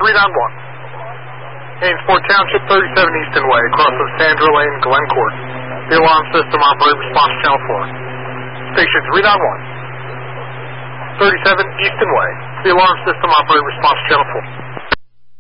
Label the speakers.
Speaker 1: 391. Hainesport Township, 37 Easton Way, across of Sandra Lane, Glencourt. The alarm system operate response channel 4. Station 391. 37 Easton Way. The alarm system operate response channel 4.